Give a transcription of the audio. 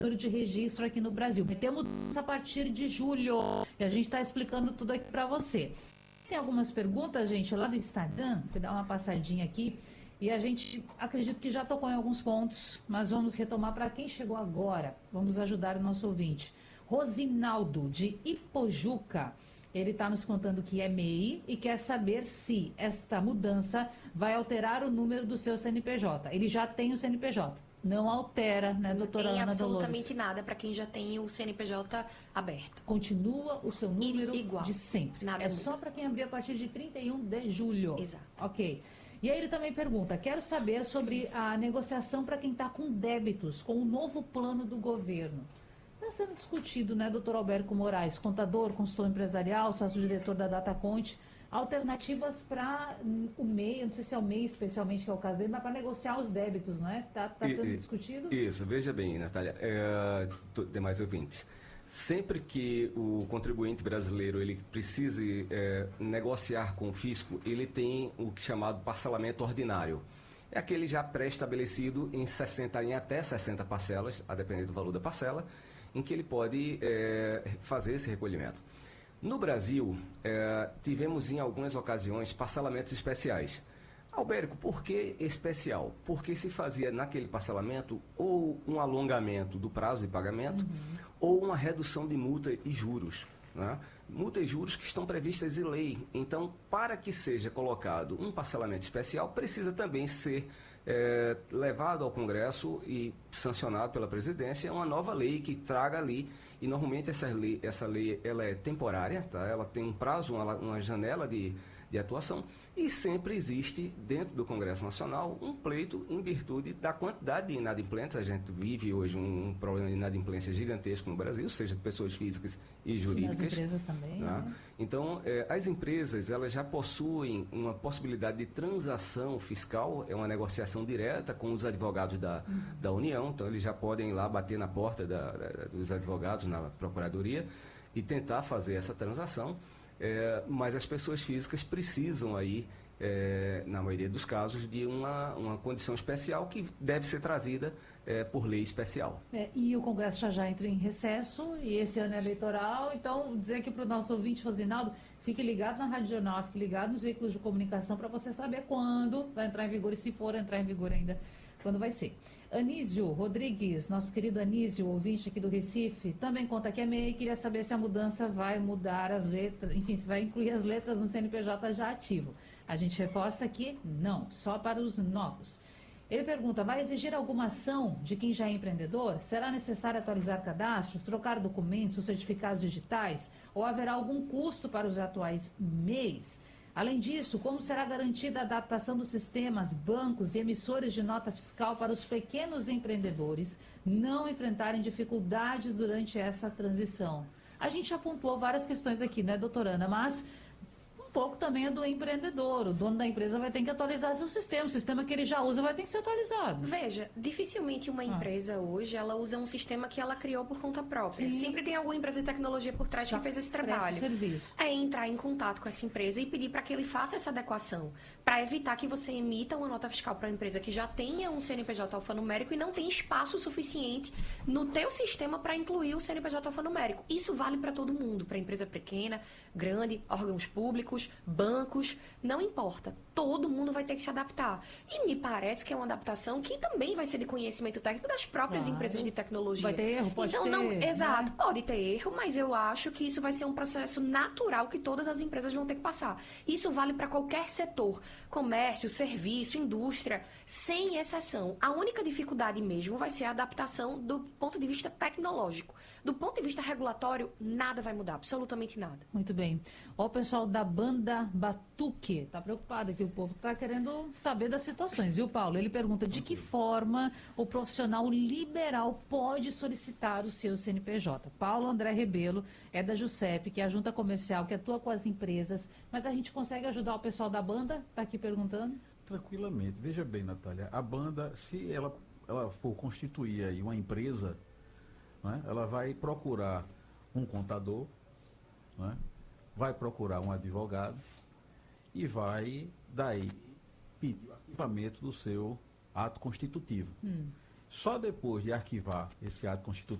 de registro aqui no Brasil. Vai ter mudança a partir de julho. E a gente está explicando tudo aqui para você. Tem algumas perguntas, gente, lá do Instagram. Fui dar uma passadinha aqui. E a gente, acredito que já tocou em alguns pontos, mas vamos retomar para quem chegou agora. Vamos ajudar o nosso ouvinte. Rosinaldo, de Ipojuca. Ele está nos contando que é MEI e quer saber se esta mudança vai alterar o número do seu CNPJ. Ele já tem o CNPJ. Não altera, né, doutora Ana Dolores? Não tem absolutamente nada para quem já tem o CNPJ aberto. Continua o seu número igual, de sempre. Nada é muda. Só para quem abrir a partir de 31 de julho. Exato. Ok. E aí ele também pergunta, quero saber sobre a negociação para quem está com débitos, com o novo plano do governo. Está sendo discutido, né, doutor Alberto Moraes, contador, consultor empresarial, sócio-diretor da DataConte, alternativas para o MEI, não sei se é o MEI especialmente, que é o caso dele, mas para negociar os débitos, não é? Está sendo discutido? Isso, veja bem, Natália, demais ouvintes. Sempre que o contribuinte brasileiro ele precise negociar com o fisco, ele tem o que é chamado parcelamento ordinário. É aquele já pré-estabelecido em até 60 parcelas, a depender do valor da parcela, em que ele pode fazer esse recolhimento. No Brasil, tivemos em algumas ocasiões parcelamentos especiais. Albérico, por que especial? Porque se fazia naquele parcelamento ou um alongamento do prazo de pagamento ou uma redução de multa e juros. Né? Multa e juros que estão previstas em lei. Então, para que seja colocado um parcelamento especial, precisa também ser levado ao Congresso e sancionado pela presidência uma nova lei que traga ali, e normalmente essa lei ela é temporária, tá? Ela tem um prazo, uma janela de atuação, e sempre existe dentro do Congresso Nacional um pleito em virtude da quantidade de inadimplentes. A gente vive hoje um problema de inadimplência gigantesco no Brasil, seja de pessoas físicas e jurídicas. As empresas também. Né? Então, as empresas elas já possuem uma possibilidade de transação fiscal, é uma negociação direta com os advogados da União, então eles já podem ir lá bater na porta dos advogados na Procuradoria e tentar fazer essa transação. Mas as pessoas físicas precisam aí, na maioria dos casos, de uma condição especial que deve ser trazida por lei especial. E o Congresso já entra em recesso, e esse ano é eleitoral, então dizer aqui para o nosso ouvinte, Rosinaldo, fique ligado na Rádio Jornal, fique ligado nos veículos de comunicação para você saber quando vai entrar em vigor, e se for entrar em vigor ainda, quando vai ser. Anísio Rodrigues, nosso querido Anísio, ouvinte aqui do Recife, também conta que é MEI e queria saber se a mudança vai mudar as letras, enfim, se vai incluir as letras no CNPJ já ativo. A gente reforça que não, só para os novos. Ele pergunta, vai exigir alguma ação de quem já é empreendedor? Será necessário atualizar cadastros, trocar documentos ou certificados digitais? Ou haverá algum custo para os atuais MEIs? Além disso, como será garantida a adaptação dos sistemas, bancos e emissores de nota fiscal para os pequenos empreendedores não enfrentarem dificuldades durante essa transição? A gente já pontuou várias questões aqui, né, doutora Ana? Mas um pouco também é do empreendedor. O dono da empresa vai ter que atualizar seu sistema. O sistema que ele já usa vai ter que ser atualizado. Veja, dificilmente uma empresa hoje, ela usa um sistema que ela criou por conta própria. Sim. Sempre tem alguma empresa de tecnologia por trás que fez esse trabalho. Serviço. É entrar em contato com essa empresa e pedir para que ele faça essa adequação, para evitar que você emita uma nota fiscal para uma empresa que já tenha um CNPJ alfanumérico e não tem espaço suficiente no teu sistema para incluir o CNPJ alfanumérico. Isso vale para todo mundo, para empresa pequena, grande, órgãos públicos, bancos, não importa. Todo mundo vai ter que se adaptar. E me parece que é uma adaptação que também vai ser de conhecimento técnico das próprias empresas de tecnologia. Vai ter erro, pode então, ter. Exato, pode ter erro, mas eu acho que isso vai ser um processo natural que todas as empresas vão ter que passar. Isso vale para qualquer setor, comércio, serviço, indústria, sem exceção. A única dificuldade mesmo vai ser a adaptação do ponto de vista tecnológico. Do ponto de vista regulatório, nada vai mudar, absolutamente nada. Muito bem. Ó, o pessoal da Banda Batuque está preocupado aqui, o povo está querendo saber das situações. E o Paulo, ele pergunta de que forma o profissional liberal pode solicitar o seu CNPJ. Paulo André Rebelo é da JUSEP, que é a junta comercial que atua com as empresas, mas a gente consegue ajudar o pessoal da Banda? Está aqui perguntando. Tranquilamente. Veja bem, Natália, a Banda, se ela for constituir aí uma empresa, né, ela vai procurar um contador, né, vai procurar um advogado e vai, daí, pedir o arquivamento do seu ato constitutivo. Só depois de arquivar esse ato constitutivo